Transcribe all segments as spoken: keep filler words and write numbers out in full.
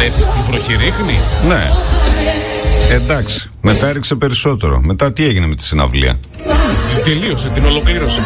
Βλέπεις τη βροχή ρίχνει. Ναι. Εντάξει, μετά έριξε περισσότερο. Μετά τι έγινε με τη συναυλία? Τελείωσε, την ολοκλήρωσε.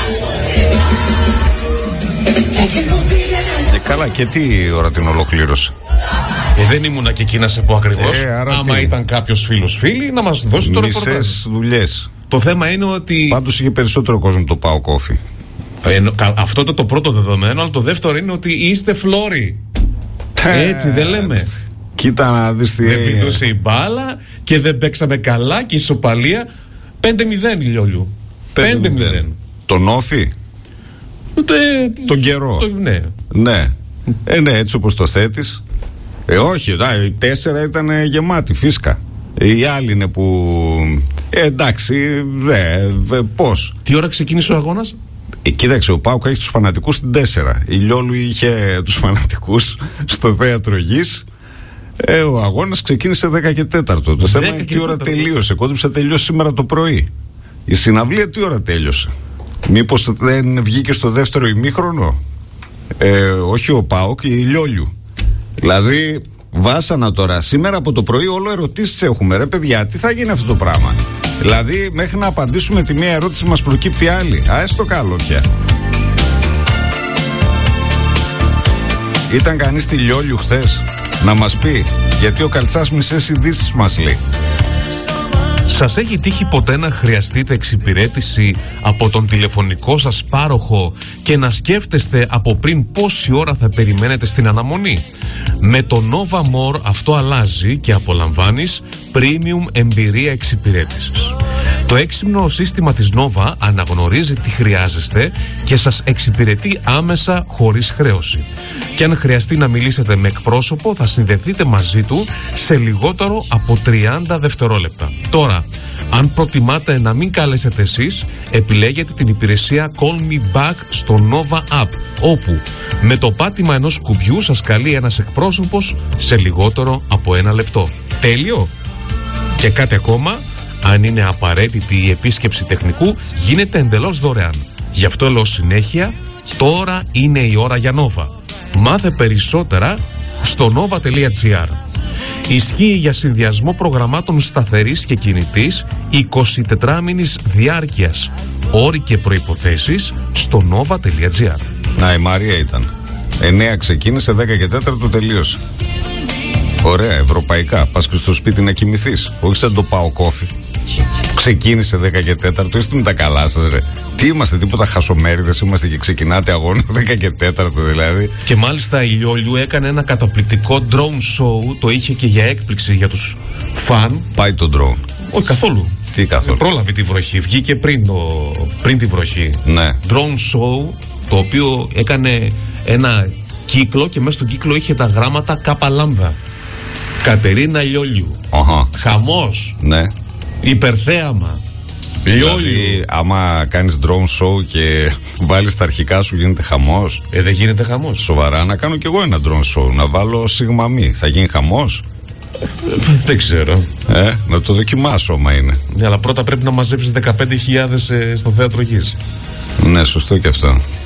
Και καλά, και τι ώρα την ολοκλήρωσε? Ε, δεν ήμουνα και εκεί να σε πω ακριβώς. Ε, άμα τι? Ήταν κάποιος φίλος φίλη να μας δώσει το ρεπορτάζ. Μισές δουλειές. Το θέμα είναι ότι. Πάντως είχε περισσότερο κόσμο το Πάο Κόφι. Ε, αυτό ήταν το πρώτο δεδομένο, αλλά το δεύτερο είναι ότι είστε φλόροι. Έτσι δεν λέμε. Κοίτα να δεις τι. Δεν πηδούσε η μπάλα και δεν παίξαμε καλά και η ισοπαλία. πέντε μηδέν Λιόλιου. πέντε μηδέν. Τον Όφι. Ε, τον καιρό. Το, ναι. Ναι. Ε, ναι, έτσι όπως το θέτεις. Ε, όχι, οι τέσσερα ήταν γεμάτοι, φίσκα. Οι άλλοι είναι που. Ε, εντάξει, δε, δε, πώς. Τι ώρα ξεκίνησε ο αγώνας? Ε, κοίταξε, ο ΠΑΟΚ έχει τους φανατικούς στην τέσσερα. Η Λιόλου είχε τους φανατικούς στο Θέατρο Γης. Ε, ο αγώνας ξεκίνησε δέκα και τέσσερα. Το θέμα είναι τι ώρα τελείωσε. Κόντυψε να τελειώσει σήμερα το πρωί. Η συναυλία τι ώρα τέλειωσε? Μήπως δεν βγήκε στο δεύτερο ημίχρονο? Ε, όχι ο ΠΑΟΚ, η Λιόλιου. Δηλαδή, βάσανα τώρα. Σήμερα από το πρωί όλο ερωτήσεις έχουμε. Ρε παιδιά, τι θα γίνει αυτό το πράγμα? Δηλαδή, μέχρι να απαντήσουμε τη μία ερώτηση μας προκύπτει άλλη. Α, έστω καλό πια. Ήταν κανείς στη Λιόλιου χθες να μας πει? Γιατί ο Καλτσάς μισές ειδήσεις μας λέει. Σας έχει τύχει ποτέ να χρειαστείτε εξυπηρέτηση από τον τηλεφωνικό σας πάροχο και να σκέφτεστε από πριν πόση ώρα θα περιμένετε στην αναμονή? Με το Nova More αυτό αλλάζει και απολαμβάνεις premium εμπειρία εξυπηρέτησης. Το έξυπνο σύστημα της Nova αναγνωρίζει τι χρειάζεστε και σας εξυπηρετεί άμεσα χωρίς χρέωση. Και αν χρειαστεί να μιλήσετε με εκπρόσωπο, θα συνδεθείτε μαζί του σε λιγότερο από τριάντα δευτερόλεπτα. Τώρα, αν προτιμάτε να μην καλέσετε εσείς, επιλέγετε την υπηρεσία Call Me Back στο Nova App, όπου με το πάτημα ενός κουμπιού σας καλεί ένας εκπρόσωπος σε λιγότερο από ένα λεπτό. Τέλειο! Και κάτι ακόμα, αν είναι απαραίτητη η επίσκεψη τεχνικού, γίνεται εντελώς δωρεάν. Γι' αυτό λέω συνέχεια, τώρα είναι η ώρα για Nova. Μάθε περισσότερα στο nova τελεία gr. Ισχύει για συνδυασμό προγραμμάτων σταθερής και κινητής εικοσιτετράμηνης διάρκειας. Όροι και προϋποθέσεις στο nova τελεία gr. Να, η Μαρία ήταν. εννέα ξεκίνησε, δέκα και τέσσερα το τελείωσε. Ωραία, ευρωπαϊκά. Πας και στο σπίτι να κοιμηθείς. Όχι σαν το Πάο Κόφι. Ξεκίνησε δέκα και τέσσερα. Είστε με τα καλά σας, ρε. Τι είμαστε, τίποτα χασομέριδες είμαστε και ξεκινάτε αγώνα δέκα και τέσσερα δηλαδή. Και μάλιστα η Λιόλιου έκανε ένα καταπληκτικό drone show. Το είχε και για έκπληξη για τους φαν. Πάει το drone? Όχι καθόλου. Τι καθόλου? Πρόλαβε τη βροχή. Βγήκε πριν, το... πριν τη βροχή. Ναι. Drone show, το οποίο έκανε ένα κύκλο και μέσα στον κύκλο είχε τα γράμματα Κάπα Λάμδα. Κατερίνα Λιόλιου. Uh-huh. Χαμός. Ναι. Υπερθέαμα. Λιόλιου. Δηλαδή, άμα κάνεις drone show και βάλεις τα αρχικά σου, γίνεται χαμός? Ε, δεν γίνεται χαμός. Σοβαρά, να κάνω κι εγώ ένα drone show. Να βάλω σίγμα μη. Θα γίνει χαμός? Δεν ξέρω. Ε, να το δοκιμάσω, άμα είναι. Ναι, αλλά πρώτα πρέπει να μαζέψεις δεκαπέντε χιλιάδες ε, στο Θέατρο Γης. Ναι, σωστό και αυτό.